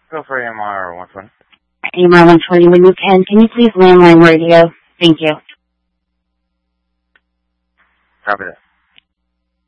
Go for AMR 120. AMR 120, when you can you please landline radio? Thank you. Copy that.